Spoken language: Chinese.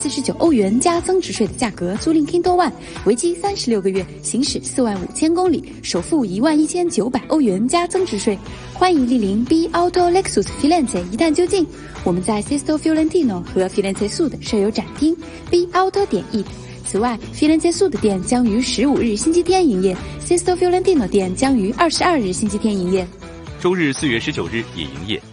49欧元加增值税的价格租赁 Kindle One， 为期36个月，行驶45000公里，首付11900欧元加增值税。欢迎莅临 B Auto Lexus Firenze 一探究竟。我们在 Sesto Fiorentino 和 Firenze Sud 设有展厅 B Auto.it。此外 ，Firenze Sud 店将于15日星期天营业 ，Sesto Fiorentino 店将于22日星期天营业。 周日4月19日也营业。